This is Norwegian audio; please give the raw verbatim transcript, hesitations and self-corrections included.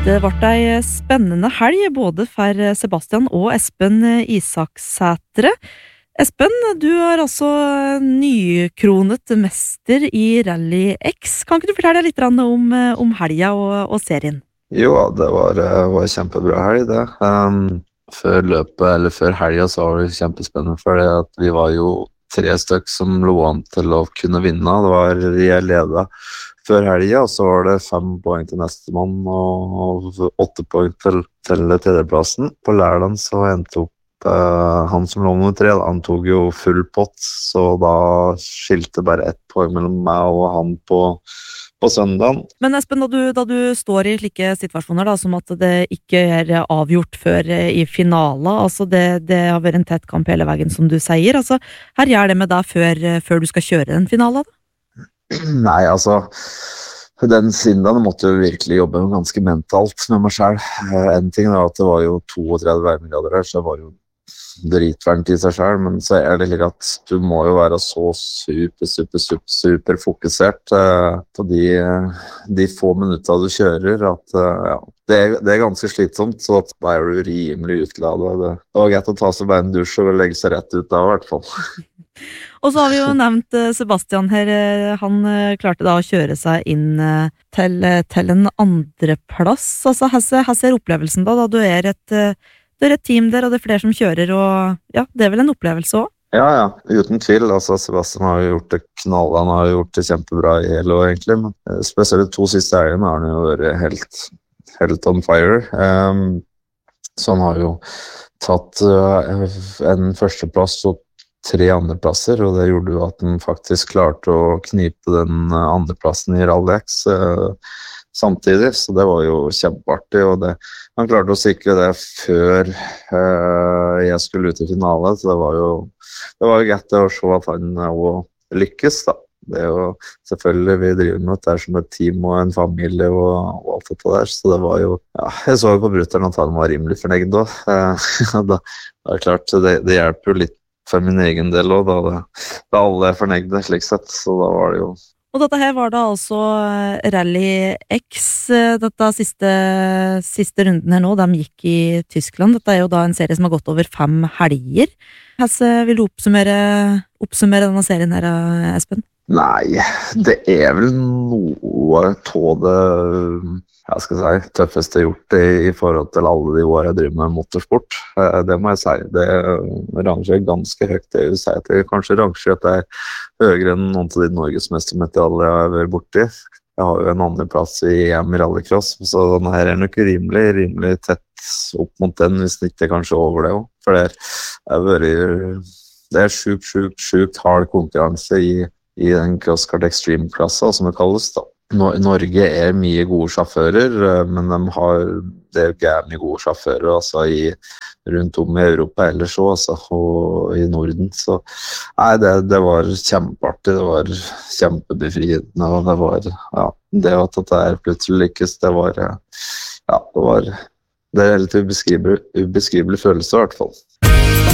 Det ble ei spennende helg både for Sebastian og Espen Isaksætre. Espen, du er altså nykronet mester i Rally X. Kan ikke du fortelle litt om, om helga og, og serien? Jo, det var, var kjempebra helg det. Um, før løpet, eller før helga så var det kjempespennende, for at vi var jo tre stykk som lå an til å kunne vinne. Det var jeg ledet før helga, og så var det fem poeng til neste mann og åtte poeng til, til tredjeplassen. På lørdagen så endte opp uh, han som lå nummer tre, han tok jo full pott, så da skilte bare ett poeng mellom meg og han på, på søndagen. Men Espen, da du, da du står i slike situasjoner, da, som at det ikke er avgjort før i finalen, altså det, det har vært en tett kamp hele veien, som du sier, altså her gjør det med deg før, før du skal kjøre den finalen da? Nei, altså den sindagen måtte jo virkelig jobbe ganske mentalt med meg selv. En ting er at det var jo trettito varmegrader her, så det var jo dritvarmt i seg selv, men så er det slik at du må jo være så super, super, super, super fokusert uh, på de, de få minutter du kjører, at uh, ja, det er, det er ganske slitsomt, så at da er du rimelig utladet. Det, det var greit å ta seg bare en dusj og legge seg rett ut da, i hvert fall. Og så har vi jo nevnt Sebastian her, han klarte da å kjøre seg inn til, til en andre plass. Altså, her ser opplevelsen da, da du er et, du er et team der, og det er flere som kjører, og ja, det er vel en opplevelse også? Ja, ja, uten tvil. Altså, Sebastian har jo gjort det knall, han har gjort det kjempebra i hele år egentlig, men spesielt de to siste helgene har han jo vært helt, helt on fire. Um, så han har jo tatt uh, en førsteplass og tre andreplasser, og det gjorde jo at han faktisk klarte å knipe den andreplassen i Rally X uh, samtidig, så det var jo kjempeartig, og det, han klarte å sikre det før uh, jeg skulle ut i finale, så det var jo det var jo greit å se at han også lykkes da. Det er jo selvfølgelig, vi driver med det som et team og en familie og, og alt dette der, så det var jo, ja, jeg så jo på bruteren at han var rimelig fornøyd da. Uh, da, det er klart, det, det hjelper jo litt for min egen del også, da, det, da alle er fornøyde slik sett, så da var det jo. Og dette her var da altså Rally X, dette siste, siste runden her nå, de gikk i Tyskland. Dette er jo da en serie som har gått over fem helger. Hesse, vil du oppsummere, oppsummere denne serien her, Espen? Nei, det er vel noe av det, jeg skal si, tøffeste jeg har gjort i, i forhold til alle de årene jeg driver med motorsport. Det må jeg si, det ranger ganske høyt. Det vil si at jeg kanskje ranger at det er høyere enn noen av de norgesmestermedaljer jeg har vært borti. Jeg har jo en andre plass i E M i rallycross, så denne her er nok rimelig, rimelig tett opp mot den, hvis den ikke er kanskje over det også. For det er, vært, det er sjukt, sjukt, sjukt hard konkurranse i, i den CrossKart Extreme-klassa, som det kalles da. Norge er mye gode sjåfører, men de har det er gærne gode sjåfører altså i, rundt om i Europa ellers også, altså, og i Norden. Så nei, det, det var kjempeartig, det var kjempebefriende, og det var, ja, det at det er plutselig lykkes, det var, ja, det var, det er helt ubeskrivelig, ubeskrivelig følelse i hvert fall.